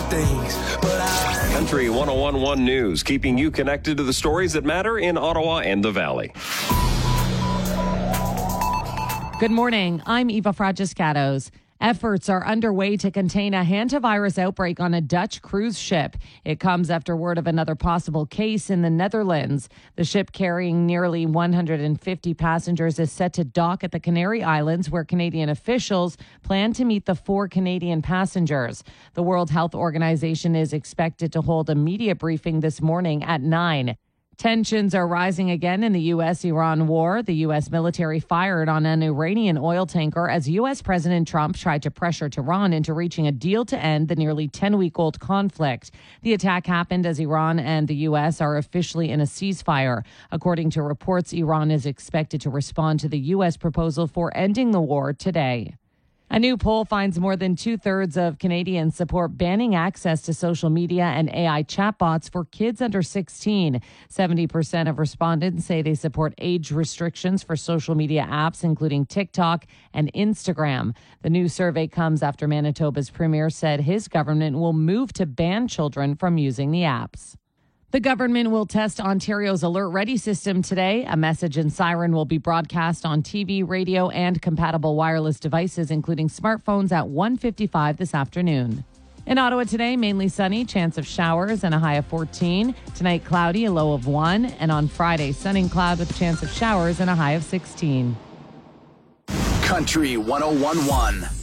things, but Country 1011 News, keeping you connected to the stories that matter in Ottawa and the Valley. Good morning. I'm Eva Fragiscatos. Efforts are underway to contain a hantavirus outbreak on a Dutch cruise ship. It comes after word of another possible case in the Netherlands. The ship carrying nearly 150 passengers is set to dock at the Canary Islands, where Canadian officials plan to meet the 4 Canadian passengers. The World Health Organization is expected to hold a media briefing this morning at 9. Tensions are rising again in the U.S.-Iran war. The U.S. military fired on an Iranian oil tanker as U.S. President Trump tried to pressure Tehran into reaching a deal to end the nearly 10-week-old conflict. The attack happened as Iran and the U.S. are officially in a ceasefire. According to reports, Iran is expected to respond to the U.S. proposal for ending the war today. A new poll finds more than 2/3 of Canadians support banning access to social media and AI chatbots for kids under 16. 70% of respondents say they support age restrictions for social media apps, including TikTok and Instagram. The new survey comes after Manitoba's premier said his government will move to ban children from using the apps. The government will test Ontario's Alert Ready system today. A message and siren will be broadcast on TV, radio, and compatible wireless devices, including smartphones, at 1:55 this afternoon. In Ottawa today, mainly sunny, chance of showers and a high of 14. Tonight, cloudy, a low of 1. And on Friday, sunny and cloud with a chance of showers and a high of 16. Country 1011.